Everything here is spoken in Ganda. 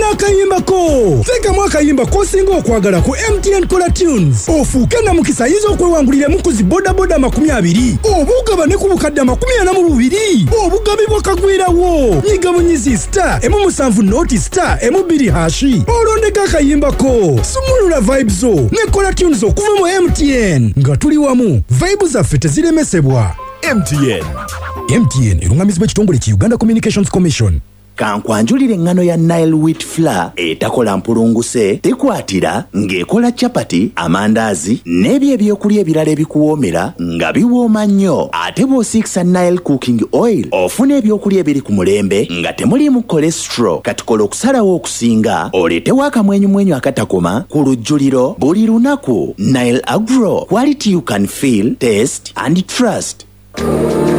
akayimbako teekamu akayimba kosinga okwagala ku MTN Kola Tunes ofuuke na mukisa ayinza okwewanguliramu ku zi bodaboda 20 oba ogabane ku bukadde 42 obugabibwa kagwirawo nyiga munyizi *7 olondeka akayimbako sumulula vibes zo ne Kola Tunes okuva mu MTN nga tuli wamu vibe zaffe teziremesebwa. MTN erungamizibwa ekitongole ki Uganda Communications Commission. Kankwanjulire engano ya Nile wheat flour etakola mpulunguse tekwatira ng'ekola chapati, amandaazi n'ebyo ebyokulya ebirala ebikuwoomera nga biwooma nnyo. Ate bw'osiikisa Nile cooking oil ofuna ebyokulya ebiri ku mulembe nga temuliimu cholesterol. Kati kola okusalawo okusinga oleetewo akamwenyumwenyu akatakoma ku lujjuliro buli lunaku. Nile Agro, quality you can feel, taste and trust.